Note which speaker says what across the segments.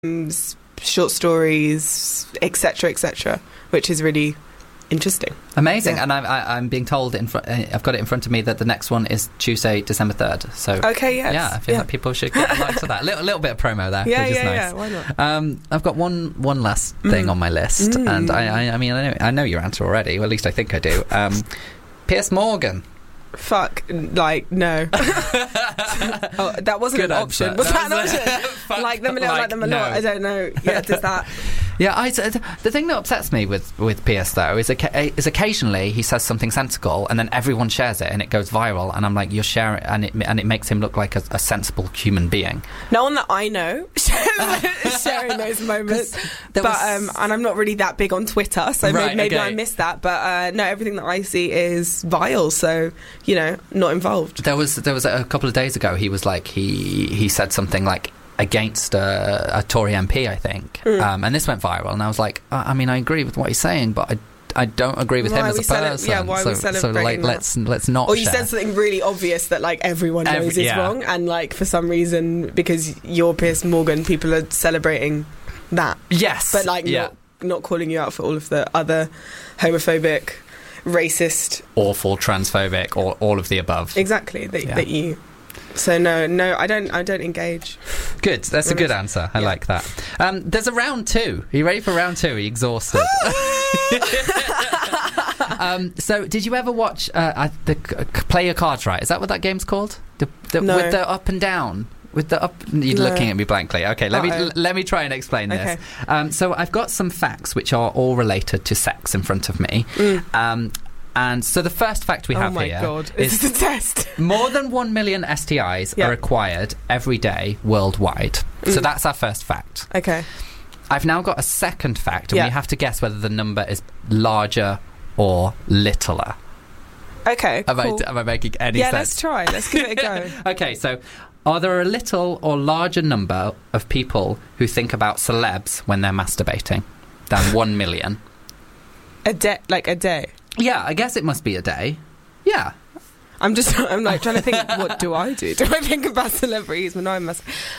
Speaker 1: short stories, etc., which is really interesting.
Speaker 2: Amazing. And I'm being told I've got it in front of me that the next one is Tuesday, December 3rd. So
Speaker 1: okay, yes.
Speaker 2: Yeah, I feel like people should get along to that. Little bit of promo there, which is nice.
Speaker 1: Yeah, why not?
Speaker 2: I've got one last thing on my list, and I mean I know your answer already. Well, at least I think I do. Piers Morgan.
Speaker 1: Fuck, like, no. Oh, that wasn't
Speaker 2: Good
Speaker 1: an option.
Speaker 2: answer.
Speaker 1: Was that an option? Like them a little, like them a
Speaker 2: no.
Speaker 1: lot. I don't know. Yeah, does that...
Speaker 2: Yeah, the thing that upsets me with Piers, though, is occasionally he says something sensible and then everyone shares it and it goes viral, and I'm like, you're sharing, and it makes him look like a sensible human being.
Speaker 1: No one that I know is sharing those moments. And I'm not really that big on Twitter, so maybe I missed that. But no, everything that I see is vile, so, you know, not involved.
Speaker 2: There was a couple of days ago, he was like, he said something like, against a Tory MP, I think, and this went viral, and I was like, I mean, I agree with what he's saying, but I don't agree with him as a person.
Speaker 1: Why are we celebrating
Speaker 2: that? Let's not.
Speaker 1: Or you said something really obvious that like everyone knows is wrong, and like for some reason because you're Piers Morgan, people are celebrating that.
Speaker 2: Yes,
Speaker 1: but like not calling you out for all of the other homophobic, racist,
Speaker 2: awful, transphobic, or all of the above.
Speaker 1: Exactly that you. So no, I don't engage.
Speaker 2: Good, that's a good answer. I like that. There's a round 2. Are you ready for round 2? Are you exhausted? So, did you ever watch Play Your Cards Right? Is that what that game's called?
Speaker 1: No.
Speaker 2: With the up and down. With the up, you're looking at me blankly. Okay, let me try and explain this. So, I've got some facts which are all related to sex in front of me. And so the first fact we have here
Speaker 1: is a test.
Speaker 2: More than 1 million STIs are acquired every day worldwide. So that's our first fact.
Speaker 1: Okay.
Speaker 2: I've now got a second fact, and we have to guess whether the number is larger or littler.
Speaker 1: Okay,
Speaker 2: Am I making any sense?
Speaker 1: Yeah, let's try. Let's give it a go.
Speaker 2: Okay, so are there a little or larger number of people who think about celebs when they're masturbating than 1 million?
Speaker 1: A day?
Speaker 2: Yeah, I guess it must be a day. Yeah.
Speaker 1: I'm like trying to think, what do I do? Do I think about celebrities when I'm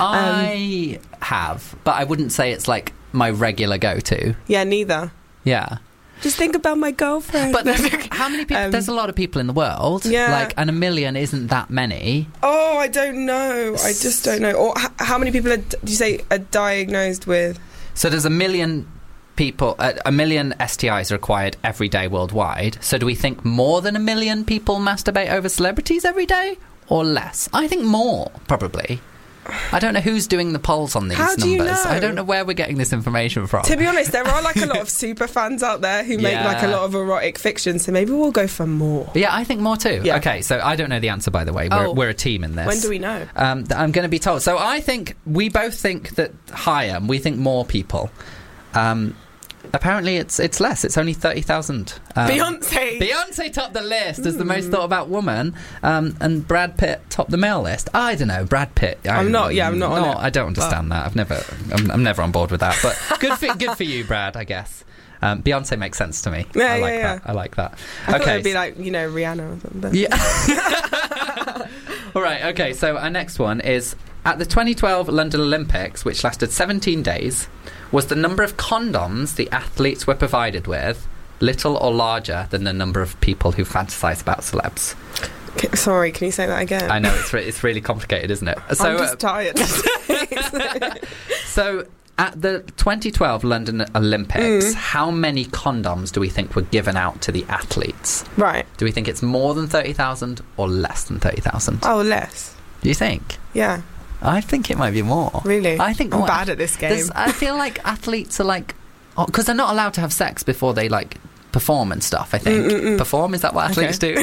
Speaker 2: I have, but I wouldn't say it's like my regular go-to.
Speaker 1: Yeah, neither.
Speaker 2: Yeah.
Speaker 1: Just think about my girlfriend.
Speaker 2: But how many people? There's a lot of people in the world.
Speaker 1: Yeah.
Speaker 2: And 1 million isn't that many.
Speaker 1: Oh, I don't know. I just don't know. Or how many people do you say are diagnosed with?
Speaker 2: So there's 1 million people, 1 million STIs are acquired every day worldwide. So do we think more than 1 million people masturbate over celebrities every day, or less? I think more, probably. I don't know who's doing the polls on these numbers.
Speaker 1: You know?
Speaker 2: I don't know where we're getting this information from.
Speaker 1: To be honest, there are like a lot of super fans out there who make like a lot of erotic fiction, so maybe we'll go for more.
Speaker 2: Yeah, I think more too. Yeah. Okay, so I don't know the answer, by the way. We're a team in this.
Speaker 1: When do we know?
Speaker 2: I'm going to be told. So I think we both think that higher. We think more people. Apparently it's less. It's only 30,000. Beyonce topped the list as the most thought about woman, and Brad Pitt topped the male list. I don't know, Brad Pitt. I'm not on it. I don't understand that. I'm never on board with that. But good for you, Brad, I guess. Beyonce makes sense to me.
Speaker 1: Yeah,
Speaker 2: I like that.
Speaker 1: I thought it'd be like, Rihanna or something.
Speaker 2: Yeah. All right. Okay. So our next one is at the 2012 London Olympics, which lasted 17 days. Was the number of condoms the athletes were provided with little or larger than the number of people who fantasize about celebs?
Speaker 1: Sorry, can you say that again?
Speaker 2: I know, it's really complicated, isn't it? So,
Speaker 1: I'm just tired.
Speaker 2: So, at the 2012 London Olympics, how many condoms do we think were given out to the athletes?
Speaker 1: Right.
Speaker 2: Do we think it's more than 30,000 or less than 30,000?
Speaker 1: Oh, less.
Speaker 2: Do you think?
Speaker 1: Yeah.
Speaker 2: I think it might be more.
Speaker 1: Really?
Speaker 2: I think
Speaker 1: I'm bad at this game.
Speaker 2: I feel like athletes are like, because they're not allowed to have sex before they like perform and stuff. I think perform, is that what athletes do?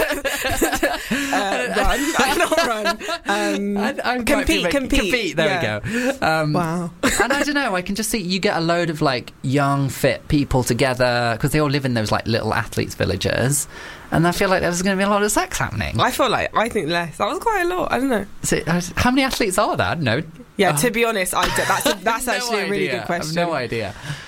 Speaker 1: Run, not run. Compete.
Speaker 2: There we go.
Speaker 1: Wow.
Speaker 2: And I don't know. I can just see you get a load of like young, fit people together because they all live in those like little athletes' villages. And I feel like there's going to be a lot of sex happening.
Speaker 1: I think less. That was quite a lot. I don't know.
Speaker 2: So, how many athletes are there? I don't know.
Speaker 1: Yeah, to be honest, that's actually a really good question.
Speaker 2: I have no idea.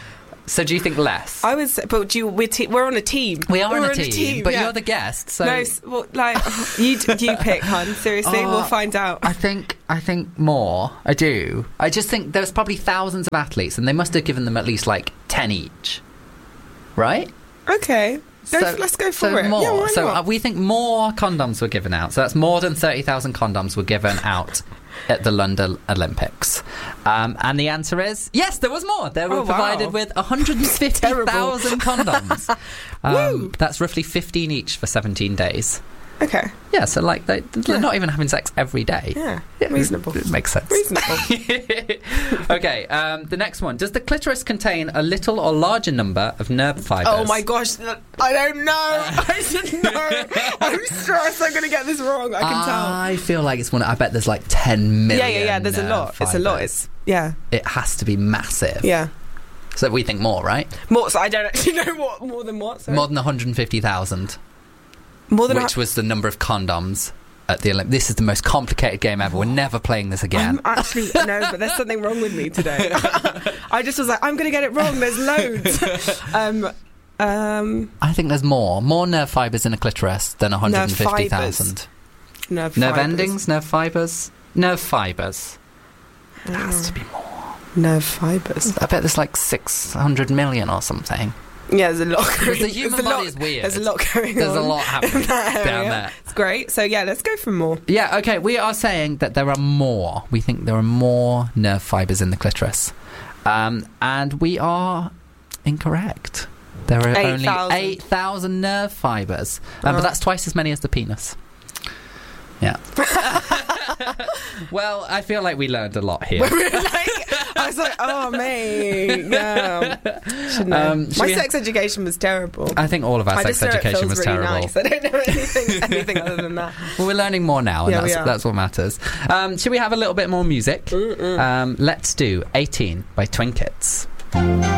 Speaker 2: So do you think less?
Speaker 1: I was, but we're on a team.
Speaker 2: We're on a team, but you're the guest. So
Speaker 1: no, well, like you pick, hon. Seriously, we'll find out.
Speaker 2: I think more. I do. I just think there's probably thousands of athletes, and they must have given them at least like 10 each, right?
Speaker 1: Okay. Let's go for it.
Speaker 2: More.
Speaker 1: Yeah, why
Speaker 2: not? We think more condoms were given out. So that's more than 30,000 condoms were given out at the London Olympics. And the answer is yes, there was more. They were provided with 150,000 condoms. That's roughly 15 each for 17 days.
Speaker 1: Okay.
Speaker 2: Yeah, so like they're not even having sex every day.
Speaker 1: Yeah, reasonable.
Speaker 2: It makes sense.
Speaker 1: Reasonable.
Speaker 2: Okay, the next one. Does the clitoris contain a little or larger number of nerve fibres?
Speaker 1: Oh my gosh, I don't know. I should know. I'm stressed I'm going to get this wrong. I can tell.
Speaker 2: I feel like it's one. I bet there's like 10 million.
Speaker 1: Yeah. There's a lot.
Speaker 2: Fibers.
Speaker 1: It's a lot. Yeah.
Speaker 2: It has to be massive.
Speaker 1: Yeah.
Speaker 2: So we think more, right?
Speaker 1: More. So I don't actually know what more than what. Sorry.
Speaker 2: More than 150,000. Which was the number of condoms at the Olympics. This is the most complicated game ever. We're never playing this again.
Speaker 1: Actually, no, but there's something wrong with me today. I just was like, I'm going to get it wrong. There's loads.
Speaker 2: I think there's more nerve fibres in a clitoris than 150,000.
Speaker 1: Nerve
Speaker 2: endings, nerve fibres. Nerve fibres. There has to be more.
Speaker 1: Nerve fibres.
Speaker 2: I bet there's like 600 million or something.
Speaker 1: Yeah, there's a lot going on.
Speaker 2: The human body is weird.
Speaker 1: There's a lot going on.
Speaker 2: There's a lot happening down there.
Speaker 1: It's great. So, yeah, let's go for more.
Speaker 2: Yeah, okay. We are saying that there are more. We think there are more nerve fibres in the clitoris. And we are incorrect. There are only 8,000 nerve fibres. But that's twice as many as the penis. Yeah. Well, I feel like we learned a lot here.
Speaker 1: I was like, oh, mate. Yeah. My sex education was terrible.
Speaker 2: I think all of our sex education was
Speaker 1: really
Speaker 2: terrible.
Speaker 1: Nice. I don't know anything other than that.
Speaker 2: Well, we're learning more now, and that's what matters. Should we have a little bit more music? Let's do 18 by Twinkets.